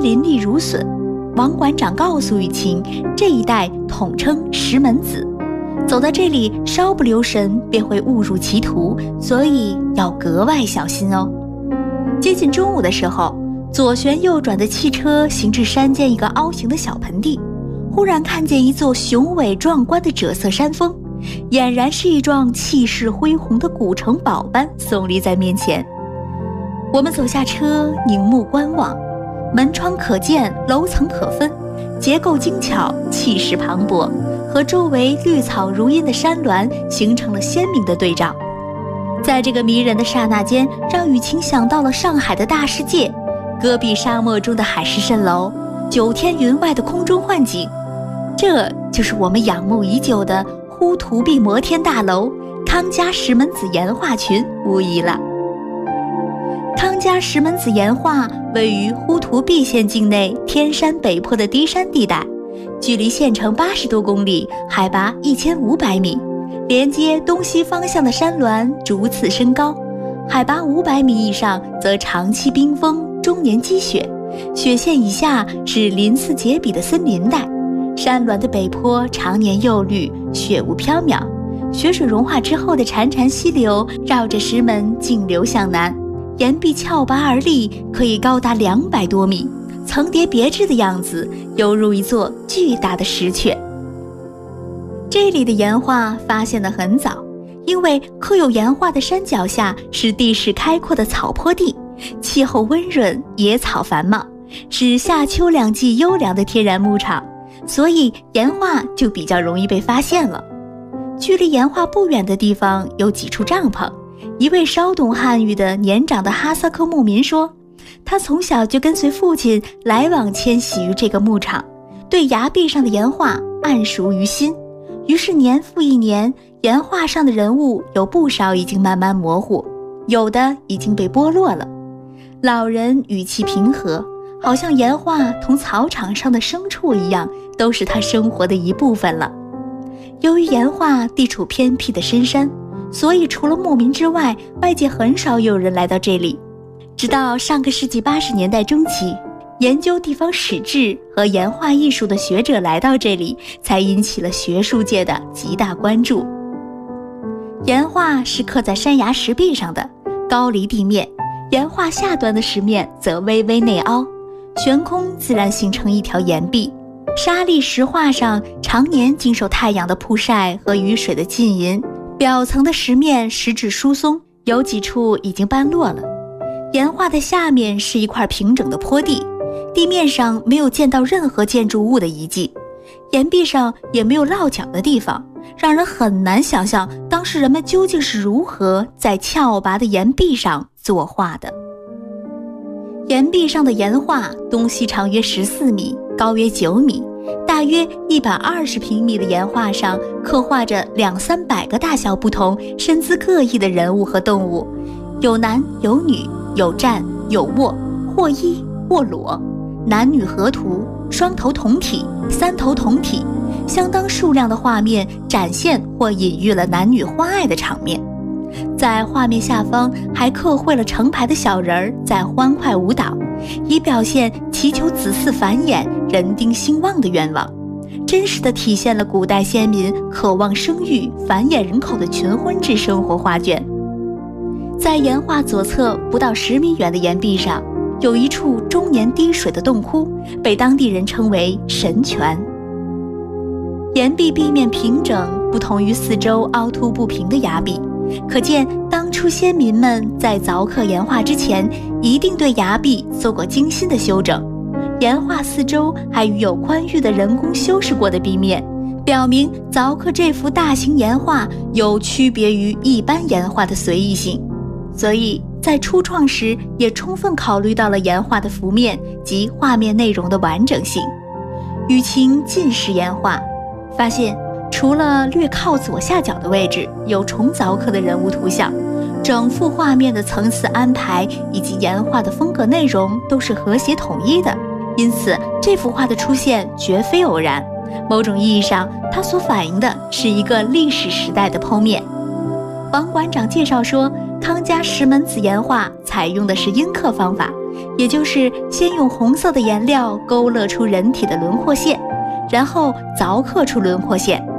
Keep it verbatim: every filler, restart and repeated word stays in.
林立如笋。王馆长告诉雨晴，这一带统称石门子，走到这里稍不留神便会误入歧途，所以要格外小心哦。接近中午的时候，左旋右转的汽车行至山间一个凹形的小盆地，忽然看见一座雄伟壮观的赭色山峰，俨然是一幢气势恢宏的古城堡般耸立在面前。我们走下车，凝目观望，门窗可见，楼层可分，结构精巧，气势磅礴，和周围绿草如茵的山峦形成了鲜明的对照。在这个迷人的刹那间，让雨晴想到了上海的大世界，戈壁沙漠中的海市蜃楼，九天云外的空中幻景，这就是我们仰慕已久的呼图壁摩天大楼康家石门子岩画群无疑了。康家石门子岩画位于呼图壁县境内天山北坡的低山地带，距离县城八十多公里，海拔一千五百米，连接东西方向的山峦逐次升高，海拔五百米以上则长期冰封，终年积雪，雪线以下是鳞次栉比的森林带。山峦的北坡常年柚绿，雪雾飘渺，雪水融化之后的潺潺溪流绕着石门径流向南，岩壁峭拔而立，可以高达两百多米，层叠别致的样子，犹如一座巨大的石阙。这里的岩画发现得很早，因为刻有岩画的山脚下是地势开阔的草坡地，气候温润，野草繁茂，是夏秋两季优良的天然牧场，所以岩画就比较容易被发现了。距离岩画不远的地方有几处帐篷，一位稍懂汉语的年长的哈萨克牧民说，他从小就跟随父亲来往迁徙于这个牧场，对崖壁上的岩画谙熟于心，于是年复一年，岩画上的人物有不少已经慢慢模糊，有的已经被剥落了。老人语气平和，好像岩画同草场上的牲畜一样，都是他生活的一部分了。由于岩画地处偏僻的深山，所以除了牧民之外，外界很少有人来到这里。直到上个世纪八十年代中期，研究地方史志和岩画艺术的学者来到这里，才引起了学术界的极大关注。岩画是刻在山崖石壁上的，高离地面，岩画下端的石面则微微内凹，悬空自然形成一条岩壁。沙砾石画上常年经受太阳的曝晒和雨水的浸淫，表层的石面石质疏松，有几处已经斑落了。岩画的下面是一块平整的坡地，地面上没有见到任何建筑物的遗迹，岩壁上也没有落脚的地方，让人很难想象当时人们究竟是如何在峭拔的岩壁上作画的。岩壁上的岩画东西长约十四米，高约九米，大约一百二十平米的岩画上刻画着两三百个大小不同、身姿各异的人物和动物，有男有女，有站有卧，或衣或裸，男女合图，双头同体，三头同体，相当数量的画面展现或隐喻了男女欢爱的场面。在画面下方还刻绘了成排的小人儿在欢快舞蹈，以表现祈求子嗣繁衍、人丁兴旺的愿望，真实地体现了古代先民渴望生育、繁衍人口的群婚制生活画卷。在岩画左侧不到十米远的岩壁上，有一处终年滴水的洞窟，被当地人称为神泉。岩壁壁面平整，不同于四周凹凸不平的崖壁，可见当初先民们在凿刻岩画之前，一定对崖壁做过精心的修整。岩画四周还与有宽裕的人工修饰过的壁面，表明凿刻这幅大型岩画有区别于一般岩画的随意性，所以在初创时也充分考虑到了岩画的幅面及画面内容的完整性。雨晴近视岩画，发现除了略靠左下角的位置有重凿刻的人物图像，整幅画面的层次安排以及岩画的风格内容都是和谐统一的，因此这幅画的出现绝非偶然。某种意义上，它所反映的是一个历史时代的剖面。王馆长介绍说，康家石门子岩画采用的是阴刻方法， 也就是先用红色的颜料勾勒出人体的轮廓线，然后凿刻出轮廓线，